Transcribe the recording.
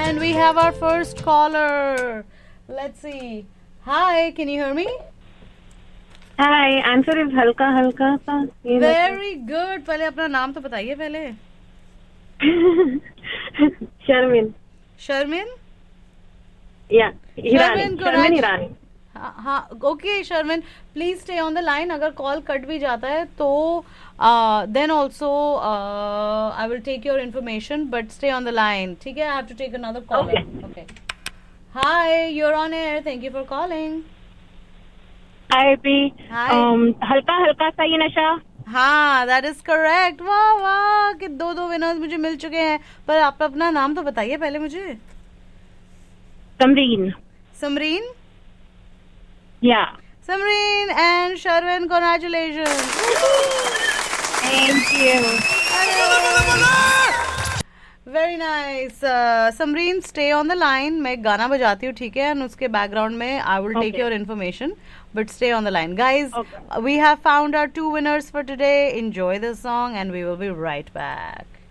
And we have our first caller. Let's see. Hi, can you hear me? Hi answer is हल्का हल्का सा very good. पहले अपना नाम तो बताइए पहले. शर्मिन शर्मिन. या शर्मिन ईरानी. हाँ okay Sharmin, please stay on the line. अगर कॉल कट भी जाता है तो then also I will take your information, but stay on the line. ठीक है, I have to take another call. Okay. Hi, you are on air. Thank you for calling. Hi P. हल्का हल्का सा ये नशा. हाँ, दैट इज करेक्ट. वाह वाह, कि दो विनर्स मुझे मिल चुके हैं. पर आप अपना नाम तो बताइए पहले मुझे. समरीन. समरीन. या Samreen and Sharwin, congratulations. Thank you. Very nice. Samreen, stay on the line. मैं गाना बजाती हूँ, ठीक है, and उसके बैकग्राउंड में I will take your information, but stay on the line. Guys, we have found our 2 winners for today. Enjoy the song and we will be right back.